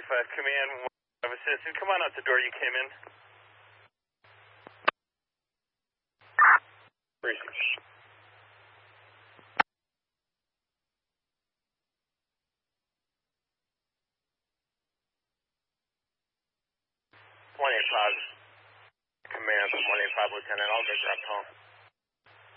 Command of Assistant. Come on out the door you came in. Research. 185. Command 185, Lieutenant. I'll go drop home.